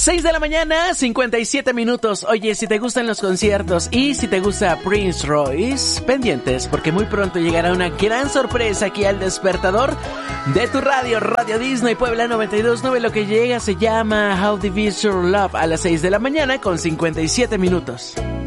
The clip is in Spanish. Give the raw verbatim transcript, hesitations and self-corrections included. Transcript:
seis de la mañana, cincuenta y siete minutos. Oye, si te gustan los conciertos y si te gusta Prince Royce, pendientes, porque muy pronto llegará una gran sorpresa aquí al despertador de tu radio, Radio Disney Puebla noventa y dos punto nueve. Lo que llega se llama How Deep Is Your Love a las seis de la mañana con cincuenta y siete minutos.